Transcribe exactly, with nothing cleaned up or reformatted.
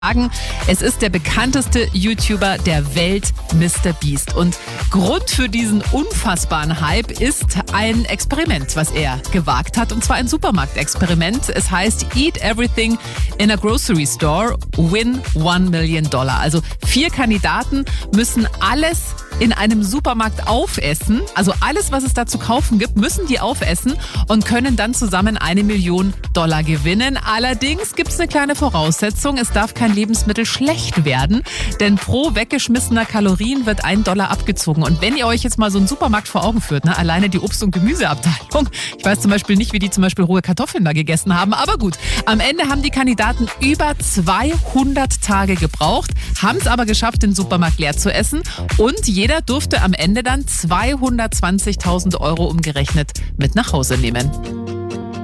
sagen, es ist der bekannteste YouTuber der Welt, Mister Beast. Und Grund für diesen unfassbaren Hype ist ein Experiment, was er gewagt hat. Und zwar ein Supermarktexperiment. Es heißt Eat Everything in a Grocery Store, Win one Million Dollar. Also vier Kandidaten müssen alles in einem Supermarkt aufessen. Also alles, was es da zu kaufen gibt, müssen die aufessen und können dann zusammen eine Million Dollar gewinnen. Allerdings gibt es eine kleine Voraussetzung. Es darf kein Lebensmittel schlecht werden, denn pro weggeschmissener Kalorien wird ein Dollar abgezogen. Und wenn ihr euch jetzt mal so einen Supermarkt vor Augen führt, ne, alleine die Obst- und Gemüseabteilung, ich weiß zum Beispiel nicht, wie die zum Beispiel rohe Kartoffeln da gegessen haben, aber gut, am Ende haben die Kandidaten über zweihundert Tage gebraucht, haben es aber geschafft, den Supermarkt leer zu essen und jeder durfte am Ende dann zweihundertzwanzigtausend Euro umgerechnet mit nach Hause nehmen.